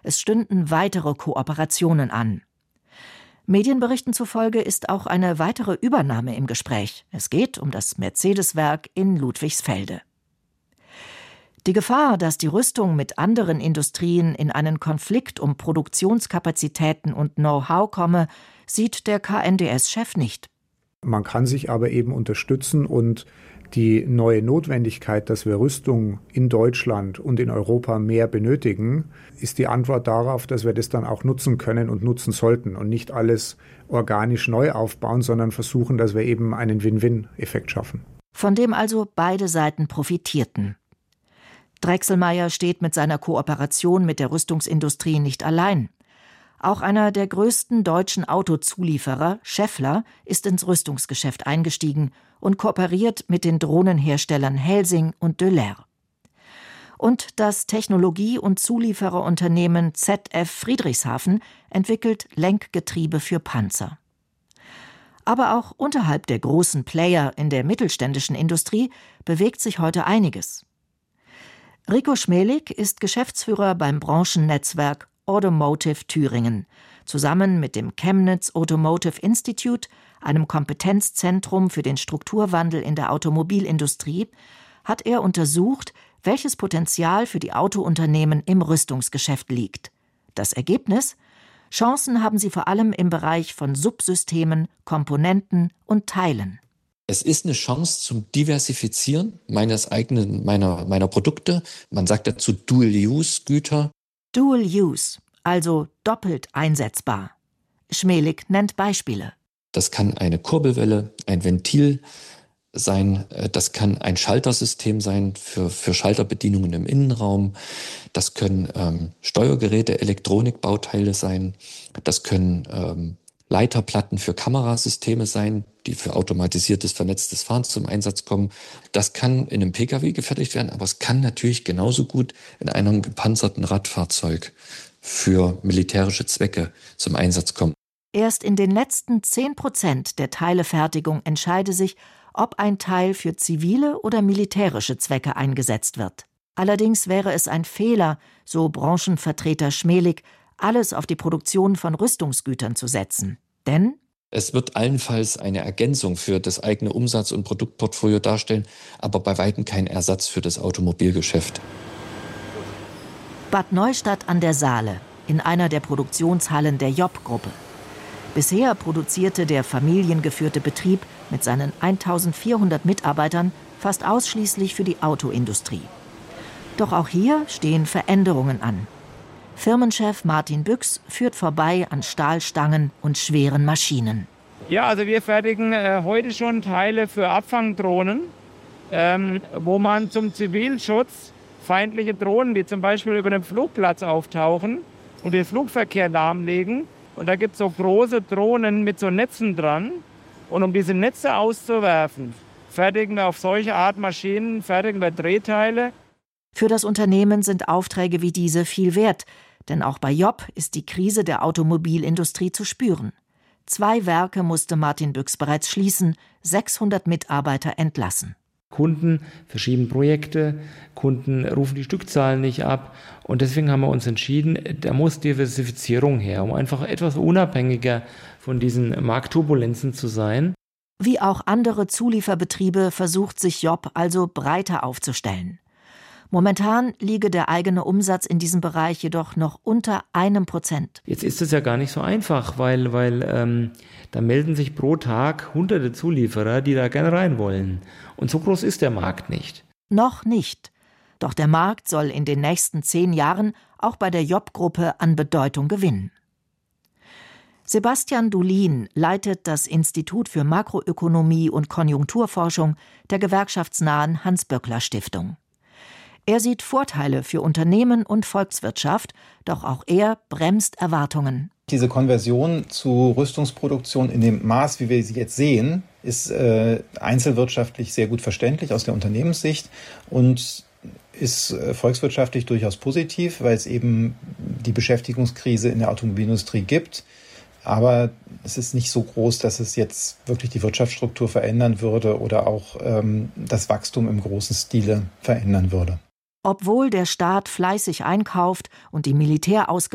Es stünden weitere Kooperationen an. Medienberichten zufolge ist auch eine weitere Übernahme im Gespräch. Es geht um das Mercedes-Werk in Ludwigsfelde. Die Gefahr, dass die Rüstung mit anderen Industrien in einen Konflikt um Produktionskapazitäten und Know-how komme, sieht der KNDS-Chef nicht. Man kann sich aber eben unterstützen und die neue Notwendigkeit, dass wir Rüstung in Deutschland und in Europa mehr benötigen, ist die Antwort darauf, dass wir das dann auch nutzen können und nutzen sollten und nicht alles organisch neu aufbauen, sondern versuchen, dass wir eben einen Win-Win-Effekt schaffen. Von dem also beide Seiten profitierten. Drechselmeier steht mit seiner Kooperation mit der Rüstungsindustrie nicht allein. Auch einer der größten deutschen Autozulieferer, Schaeffler, ist ins Rüstungsgeschäft eingestiegen und kooperiert mit den Drohnenherstellern Helsing und Döler. Und das Technologie- und Zuliefererunternehmen ZF Friedrichshafen entwickelt Lenkgetriebe für Panzer. Aber auch unterhalb der großen Player in der mittelständischen Industrie bewegt sich heute einiges. Rico Schmelik ist Geschäftsführer beim Branchennetzwerk Automotive Thüringen. Zusammen mit dem Chemnitz Automotive Institute, einem Kompetenzzentrum für den Strukturwandel in der Automobilindustrie, hat er untersucht, welches Potenzial für die Autounternehmen im Rüstungsgeschäft liegt. Das Ergebnis? Chancen haben sie vor allem im Bereich von Subsystemen, Komponenten und Teilen. Es ist eine Chance zum Diversifizieren meiner Produkte. Man sagt dazu Dual-Use-Güter. Dual-Use, also doppelt einsetzbar. Schmelik nennt Beispiele. Das kann eine Kurbelwelle, ein Ventil sein, das kann ein Schaltersystem sein für Schalterbedienungen im Innenraum, das können Steuergeräte, Elektronikbauteile sein, das können Leiterplatten für Kamerasysteme sein, die für automatisiertes, vernetztes Fahren zum Einsatz kommen. Das kann in einem Pkw gefertigt werden, aber es kann natürlich genauso gut in einem gepanzerten Radfahrzeug für militärische Zwecke zum Einsatz kommen. Erst in den letzten 10% der Teilefertigung entscheide sich, ob ein Teil für zivile oder militärische Zwecke eingesetzt wird. Allerdings wäre es ein Fehler, so Branchenvertreter Schmelik, alles auf die Produktion von Rüstungsgütern zu setzen. Denn es wird allenfalls eine Ergänzung für das eigene Umsatz- und Produktportfolio darstellen, aber bei weitem kein Ersatz für das Automobilgeschäft. Bad Neustadt an der Saale, in einer der Produktionshallen der Job-Gruppe. Bisher produzierte der familiengeführte Betrieb mit seinen 1400 Mitarbeitern fast ausschließlich für die Autoindustrie. Doch auch hier stehen Veränderungen an. Firmenchef Martin Büchs führt vorbei an Stahlstangen und schweren Maschinen. Ja, also wir fertigen heute schon Teile für Abfangdrohnen, wo man zum Zivilschutz feindliche Drohnen, die zum Beispiel über den Flugplatz auftauchen und den Flugverkehr lahmlegen. Und da gibt es so große Drohnen mit so Netzen dran. Und um diese Netze auszuwerfen, fertigen wir auf solche Art Maschinen, fertigen wir Drehteile. Für das Unternehmen sind Aufträge wie diese viel wert, denn auch bei Job ist die Krise der Automobilindustrie zu spüren. 2 Werke musste Martin Büchs bereits schließen, 600 Mitarbeiter entlassen. Kunden verschieben Projekte, Kunden rufen die Stückzahlen nicht ab und deswegen haben wir uns entschieden, da muss Diversifizierung her, um einfach etwas unabhängiger von diesen Marktturbulenzen zu sein. Wie auch andere Zulieferbetriebe versucht sich Job also breiter aufzustellen. Momentan liege der eigene Umsatz in diesem Bereich jedoch noch unter 1%. Jetzt ist es ja gar nicht so einfach, weil da melden sich pro Tag hunderte Zulieferer, die da gerne rein wollen. Und so groß ist der Markt nicht. Noch nicht. Doch der Markt soll in den nächsten 10 Jahren auch bei der Job-Gruppe an Bedeutung gewinnen. Sebastian Dulin leitet das Institut für Makroökonomie und Konjunkturforschung der gewerkschaftsnahen Hans-Böckler-Stiftung. Er sieht Vorteile für Unternehmen und Volkswirtschaft, doch auch er bremst Erwartungen. Diese Konversion zu Rüstungsproduktion in dem Maß, wie wir sie jetzt sehen, ist einzelwirtschaftlich sehr gut verständlich aus der Unternehmenssicht und ist volkswirtschaftlich durchaus positiv, weil es eben die Beschäftigungskrise in der Automobilindustrie gibt. Aber es ist nicht so groß, dass es jetzt wirklich die Wirtschaftsstruktur verändern würde oder auch das Wachstum im großen Stile verändern würde. Obwohl der Staat fleißig einkauft und die Militärausgaben